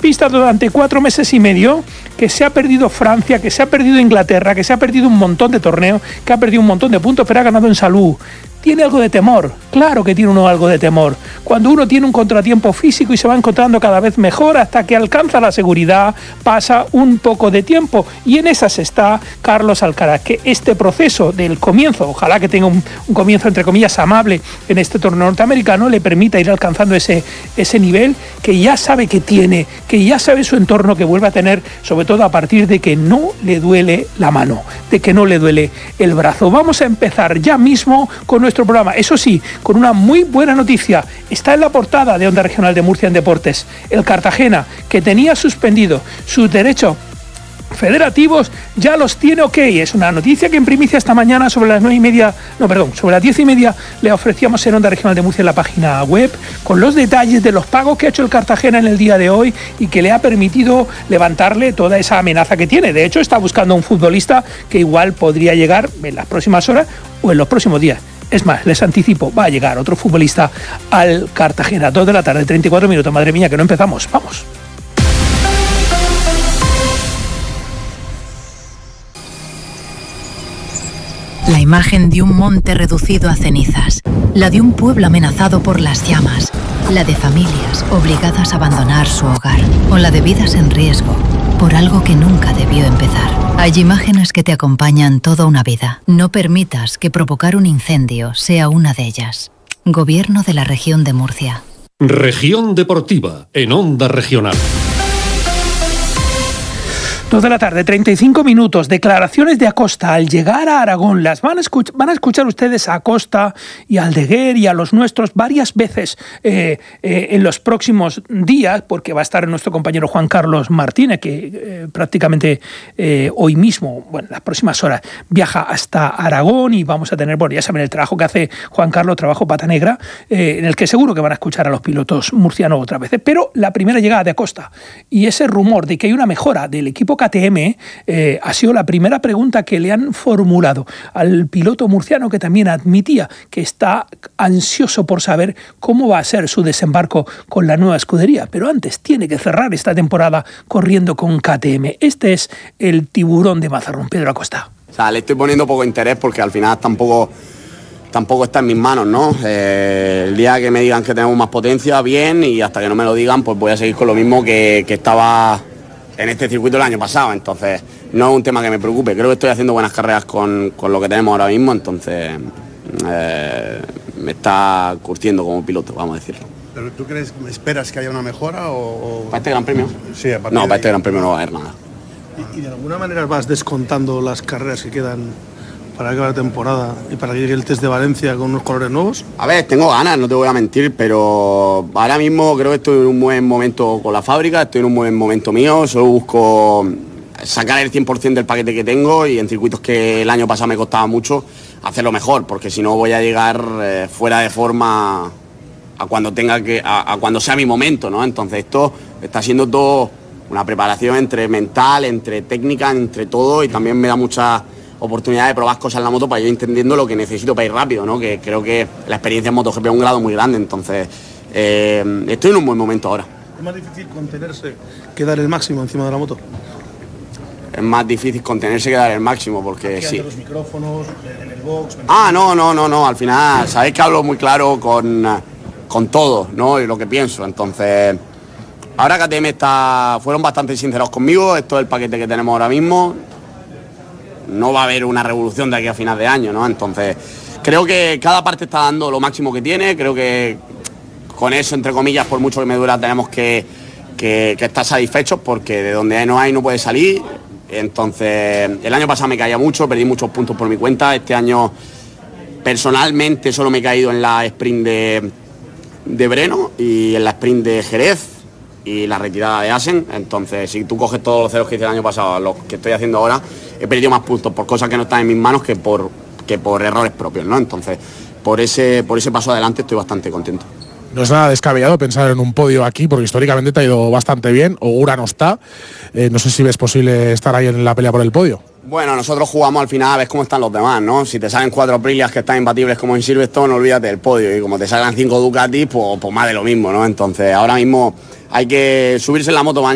pista durante 4 meses y medio, que se ha perdido Francia, que se ha perdido Inglaterra, que se ha perdido un montón de torneos, que ha perdido un montón de puntos, pero ha ganado en salud. ¿Tiene algo de temor? Claro que tiene uno algo de temor. Cuando uno tiene un contratiempo físico y se va encontrando cada vez mejor hasta que alcanza la seguridad, pasa un poco de tiempo. Y en esas está Carlos Alcaraz, que este proceso del comienzo, ojalá que tenga un comienzo entre comillas amable en este torneo norteamericano, le permita ir alcanzando ese nivel que ya sabe que tiene, que ya sabe su entorno que vuelve a tener, sobre todo a partir de que no le duele la mano, de que no le duele el brazo. Vamos a empezar ya mismo con nuestro programa, eso sí, con una muy buena noticia. Está en la portada de Onda Regional de Murcia en Deportes. El Cartagena, que tenía suspendido sus derechos federativos, ya los tiene ok. Es una noticia que en primicia esta mañana sobre las 10:30 le ofrecíamos en Onda Regional de Murcia en la página web, con los detalles de los pagos que ha hecho el Cartagena en el día de hoy y que le ha permitido levantarle toda esa amenaza que tiene. De hecho, está buscando un futbolista que igual podría llegar en las próximas horas o en los próximos días. Es más, les anticipo, va a llegar otro futbolista al Cartagena. 2 de la tarde, 34 minutos. Madre mía, que no empezamos. Vamos. La imagen de un monte reducido a cenizas, la de un pueblo amenazado por las llamas, la de familias obligadas a abandonar su hogar, o la de vidas en riesgo por algo que nunca debió empezar. Hay imágenes que te acompañan toda una vida. No permitas que provocar un incendio sea una de ellas. Gobierno de la Región de Murcia. Región Deportiva, en Onda Regional. 2 de la tarde, 35 minutos. Declaraciones de Acosta al llegar a Aragón. Las van a escuchar ustedes a Acosta y a Aldeguer y a los nuestros varias veces en los próximos días, porque va a estar nuestro compañero Juan Carlos Martínez, que prácticamente hoy mismo, bueno, en las próximas horas, viaja hasta Aragón y vamos a tener, bueno, ya saben el trabajo que hace Juan Carlos, trabajo pata negra, en el que seguro que van a escuchar a los pilotos murcianos otra vez. Pero la primera llegada de Acosta y ese rumor de que hay una mejora del equipo KTM ha sido la primera pregunta que le han formulado al piloto murciano, que también admitía que está ansioso por saber cómo va a ser su desembarco con la nueva escudería, pero antes tiene que cerrar esta temporada corriendo con KTM. Este es el tiburón de Mazarrón, Pedro Acosta. O sea, le estoy poniendo poco interés porque al final tampoco está en mis manos, ¿no? El día que me digan que tenemos más potencia, bien, y hasta que no me lo digan, pues voy a seguir con lo mismo que estaba en este circuito el año pasado. Entonces no es un tema que me preocupe. Creo que estoy haciendo buenas carreras con lo que tenemos ahora mismo, entonces me está curtiendo como piloto, vamos a decirlo. ¿Pero tú esperas que haya una mejora o...? ¿Para este Gran Premio? Sí, no, para este Gran Premio no va a haber nada. ¿Y de alguna manera vas descontando las carreras que quedan para acabar la temporada y para que llegue el test de Valencia con unos colores nuevos? A ver, tengo ganas, no te voy a mentir, pero ahora mismo creo que estoy en un buen momento con la fábrica, estoy en un buen momento mío, solo busco sacar el 100% del paquete que tengo y en circuitos que el año pasado me costaba mucho, hacerlo mejor, porque si no voy a llegar fuera de forma a cuando a cuando sea mi momento, ¿no? Entonces esto está siendo todo una preparación entre mental, entre técnica, entre todo, y también me da mucha oportunidad de probar cosas en la moto para ir entendiendo lo que necesito para ir rápido, ¿no? Que creo que la experiencia en MotoGP es un grado muy grande, entonces estoy en un buen momento ahora. ¿Es más difícil contenerse que dar el máximo encima de la moto? Es más difícil contenerse que dar el máximo, porque sí. Los micrófonos, en el box... No, al final, sabéis que hablo muy claro con todo, ¿no? Y lo que pienso, entonces... Ahora KTM fueron bastante sinceros conmigo, esto es el paquete que tenemos ahora mismo. No va a haber una revolución de aquí a final de año, ¿no? Entonces, creo que cada parte está dando lo máximo que tiene, creo que con eso, entre comillas, por mucho que me duela, tenemos que estar satisfechos, porque de donde no hay no puede salir. Entonces, el año pasado me caía mucho, perdí muchos puntos por mi cuenta. Este año, personalmente, solo me he caído en la sprint de Breno y en la sprint de Jerez y la retirada de Asen. Entonces, si tú coges todos los ceros que hice el año pasado, los que estoy haciendo ahora, he perdido más puntos por cosas que no están en mis manos que por errores propios, ¿no? Entonces, por ese paso adelante estoy bastante contento. No es nada descabellado pensar en un podio aquí, porque históricamente te ha ido bastante bien. Ogura no está. No sé si ves posible estar ahí en la pelea por el podio. Bueno, nosotros jugamos al final a ver cómo están los demás, ¿no? Si te salen 4 Aprilias que están imbatibles como en Silverstone, olvídate del podio. Y como te salgan 5 Ducati, pues más de lo mismo, ¿no? Entonces, ahora mismo hay que subirse en la moto mañana.